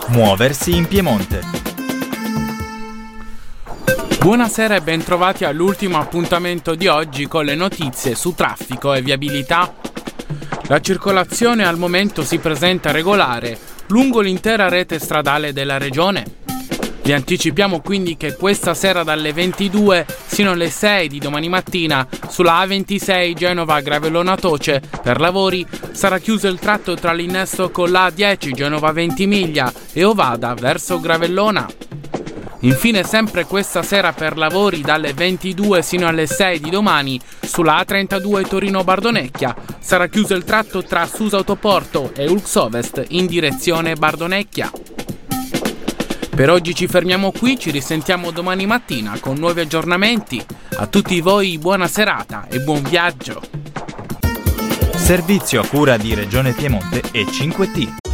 Muoversi in Piemonte. Buonasera e bentrovati all'ultimo appuntamento di oggi con le notizie su traffico e viabilità. La circolazione al momento si presenta regolare lungo l'intera rete stradale della regione. Vi anticipiamo quindi che questa sera dalle 22 sino alle 6 di domani mattina sulla A26 Genova-Gravellona-Toce per lavori sarà chiuso il tratto tra l'innesto con la A10 Genova-Ventimiglia e Ovada verso Gravellona. Infine sempre questa sera per lavori dalle 22 sino alle 6 di domani sulla A32 Torino-Bardonecchia sarà chiuso il tratto tra Susa Autoporto e Ulx Ovest in direzione Bardonecchia. Per oggi ci fermiamo qui, ci risentiamo domani mattina con nuovi aggiornamenti. A tutti voi buona serata e buon viaggio. Servizio a cura di Regione Piemonte e 5T.